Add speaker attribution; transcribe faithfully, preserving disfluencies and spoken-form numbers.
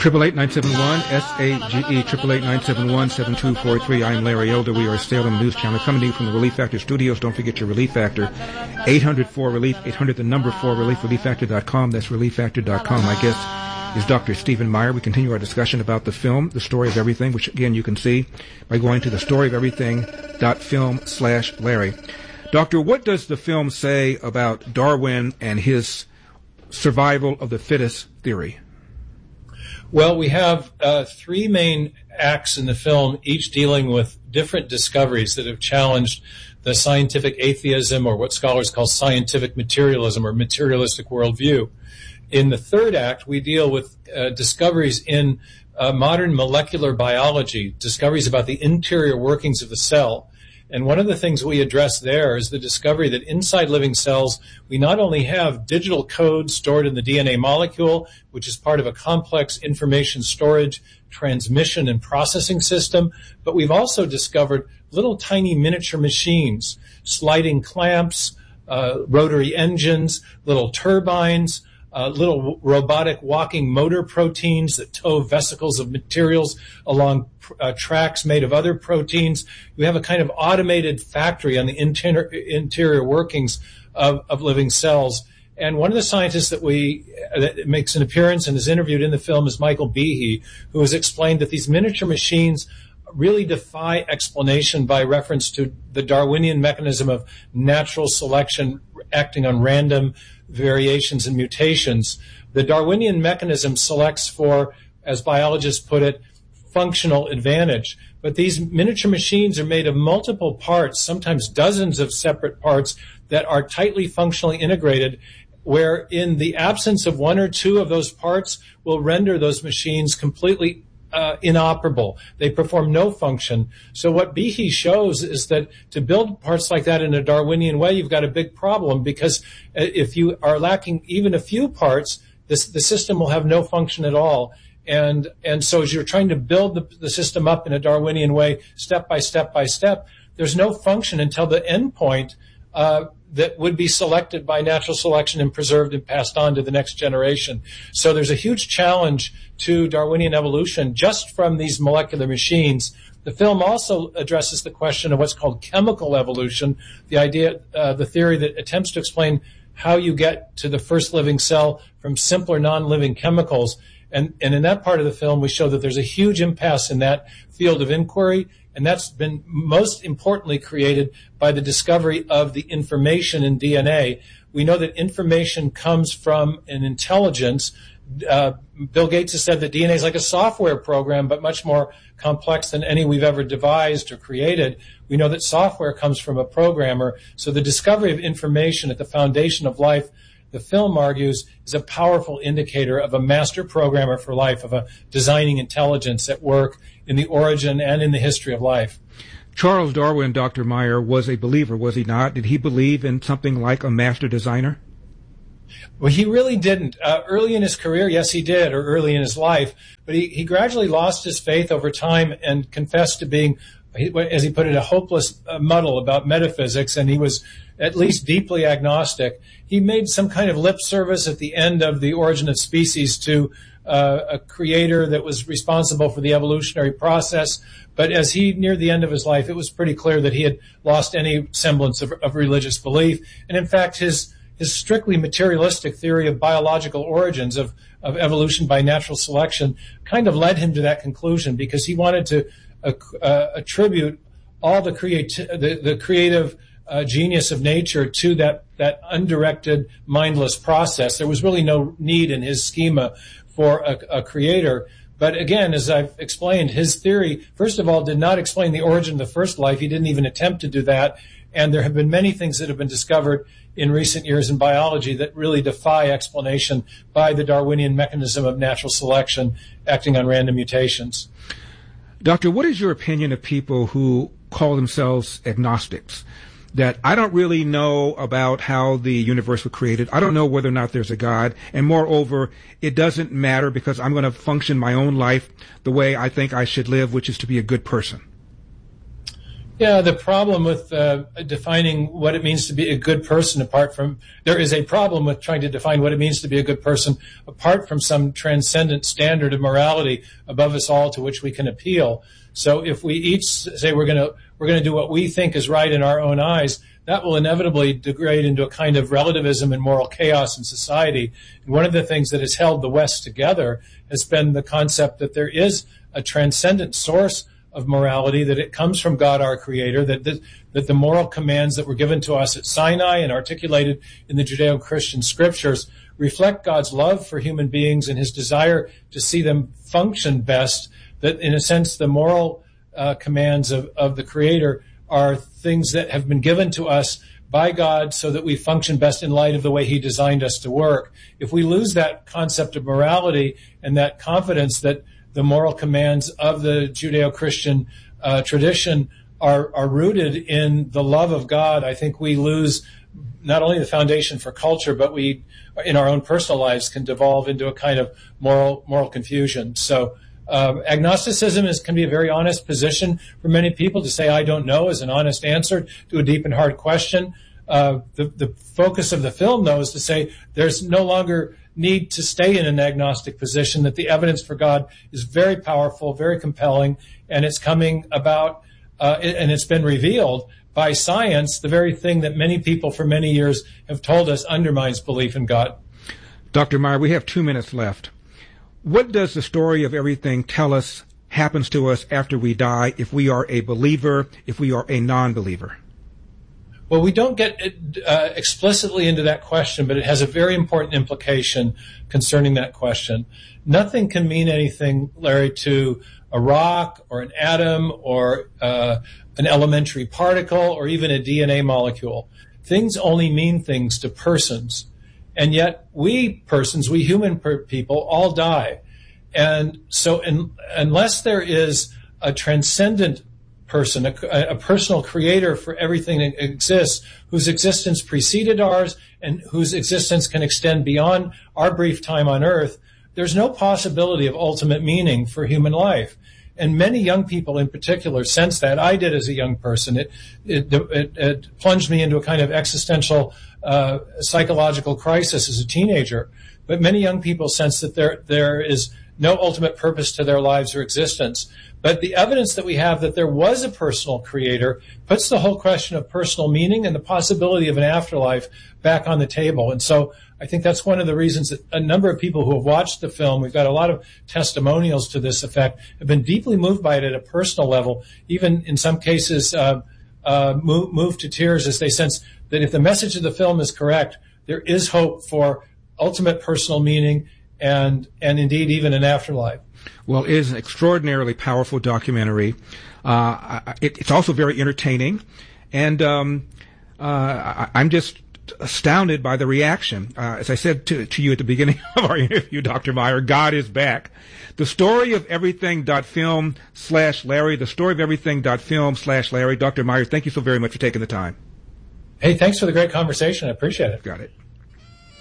Speaker 1: Triple eight nine seven one S A G E triple eight nine seven one seven two four three. I'm Larry Elder. We are a Salem News Channel coming to you from the Relief Factor Studios. Don't forget your Relief Factor. eight hundred four relief. eight hundred the number four relief. relief factor dot com. That's relief factor dot com. My guest is Doctor Stephen Meyer. We continue our discussion about the film, The Story of Everything, which again you can see by going to the story of everything dot film slash Larry. Doctor, what does the film say about Darwin and his survival of the fittest theory?
Speaker 2: Well, we have uh, three main acts in the film, each dealing with different discoveries that have challenged the scientific atheism, or what scholars call scientific materialism or materialistic worldview. In the third act, we deal with uh, discoveries in uh, modern molecular biology, discoveries about the interior workings of the cell. And one of the things we address there is the discovery that inside living cells, we not only have digital code stored in the D N A molecule, which is part of a complex information storage, transmission, and processing system, but we've also discovered little tiny miniature machines, sliding clamps, uh, rotary engines, little turbines, Uh, little robotic walking motor proteins that tow vesicles of materials along uh, tracks made of other proteins. We have a kind of automated factory on the inter- interior workings of, of living cells. And one of the scientists that we uh, that makes an appearance and is interviewed in the film is Michael Behe, who has explained that these miniature machines really defy explanation by reference to the Darwinian mechanism of natural selection acting on random variations and mutations. The Darwinian mechanism selects for, as biologists put it, functional advantage. But these miniature machines are made of multiple parts, sometimes dozens of separate parts that are tightly functionally integrated, where in the absence of one or two of those parts will render those machines completely Uh, inoperable. They perform no function. So what Behe shows is that to build parts like that in a Darwinian way, you've got a big problem, because if you are lacking even a few parts, this, the system will have no function at all. And and so as you're trying to build the, the system up in a Darwinian way, step by step by step, there's no function until the end point uh, that would be selected by natural selection and preserved and passed on to the next generation. So there's a huge challenge to Darwinian evolution just from these molecular machines. The film also addresses the question of what's called chemical evolution, the idea, uh, the theory that attempts to explain how you get to the first living cell from simpler non-living chemicals. And, and in that part of the film, we show that there's a huge impasse in that field of inquiry, and that's been most importantly created by the discovery of the information in D N A. We know that information comes from an intelligence. Uh, Bill Gates has said that D N A is like a software program, but much more complex than any we've ever devised or created. We know that software comes from a programmer. So the discovery of information at the foundation of life, the film argues, is a powerful indicator of a master programmer for life, of a designing intelligence at work in the origin and in the history of life.
Speaker 1: Charles Darwin, Doctor Meyer, was a believer, was he not? Did he believe in something like a master designer?
Speaker 2: Well, he really didn't. Uh, early in his career, yes, he did, or early in his life, but he, he gradually lost his faith over time and confessed to being, as he put it, a hopeless uh, muddle about metaphysics, and he was at least deeply agnostic. He made some kind of lip service at the end of The Origin of Species to uh, a creator that was responsible for the evolutionary process. But as he neared the end of his life, it was pretty clear that he had lost any semblance of, of religious belief. And in fact, his his strictly materialistic theory of biological origins, of, of evolution by natural selection, kind of led him to that conclusion, because he wanted to uh, uh, attribute all the, creati- the, the creative uh, genius of nature to that, that undirected, mindless process. There was really no need in his schema for a, a creator. But again, as I've explained, his theory, first of all, did not explain the origin of the first life. He didn't even attempt to do that. And there have been many things that have been discovered in recent years in biology that really defy explanation by the Darwinian mechanism of natural selection acting on random mutations.
Speaker 1: Doctor, what is your opinion of people who call themselves agnostics? That I don't really know about how the universe was created. I don't know whether or not there's a God. And moreover, it doesn't matter because I'm going to function my own life the way I think I should live, which is to be a good person.
Speaker 2: Yeah, the problem with uh, defining what it means to be a good person apart from, there is a problem with trying to define what it means to be a good person apart from some transcendent standard of morality above us all to which we can appeal. So if we each say we're going to we're going to do what we think is right in our own eyes, that will inevitably degrade into a kind of relativism and moral chaos in society. And one of the things that has held the West together has been the concept that there is a transcendent source of morality, that it comes from God, our Creator, that the, that the moral commands that were given to us at Sinai and articulated in the Judeo-Christian scriptures reflect God's love for human beings and his desire to see them function best, that in a sense the moral uh, commands of, of the Creator are things that have been given to us by God so that we function best in light of the way he designed us to work. If we lose that concept of morality and that confidence that the moral commands of the Judeo-Christian uh, tradition are, are rooted in the love of God, I think we lose not only the foundation for culture, but we, in our own personal lives, can devolve into a kind of moral moral confusion. So uh, agnosticism is, can be a very honest position for many people to say, I don't know, is an honest answer to a deep and hard question. Uh, the, the focus of the film, though, is to say there's no longer need to stay in an agnostic position, that the evidence for God is very powerful, very compelling, and it's coming about, uh, and it's been revealed by science, the very thing that many people for many years have told us undermines belief in God.
Speaker 1: Doctor Meyer, we have two minutes left. What does the story of everything tell us happens to us after we die, if we are a believer, if we are a non-believer?
Speaker 2: Well, we don't get uh, explicitly into that question, but it has a very important implication concerning that question. Nothing can mean anything, Larry, to a rock or an atom or uh, an elementary particle or even a D N A molecule. Things only mean things to persons. And yet we persons, we human per- people, all die. And so in, unless there is a transcendent person, a, a personal creator for everything that exists, whose existence preceded ours and whose existence can extend beyond our brief time on earth, there's no possibility of ultimate meaning for human life. And many young people in particular sense that. I did as a young person. It, it, it, it plunged me into a kind of existential uh, psychological crisis as a teenager. But many young people sense that there there is no ultimate purpose to their lives or existence. But the evidence that we have that there was a personal creator puts the whole question of personal meaning and the possibility of an afterlife back on the table. And so I think that's one of the reasons that a number of people who have watched the film, we've got a lot of testimonials to this effect, have been deeply moved by it at a personal level, even in some cases uh, uh, move, moved to tears as they sense that if the message of the film is correct, there is hope for ultimate personal meaning and, and indeed even an afterlife.
Speaker 1: Well, it is an extraordinarily powerful documentary. Uh, it, it's also very entertaining, and um, uh, I, I'm just astounded by the reaction. Uh, as I said to, to you at the beginning of our interview, Doctor Meyer, God is back. The story of everything.film slash Larry, the story of everything.film slash Larry. Doctor Meyer, thank you so very much for taking the time.
Speaker 2: Hey, thanks for the great conversation. I appreciate it.
Speaker 1: Got it.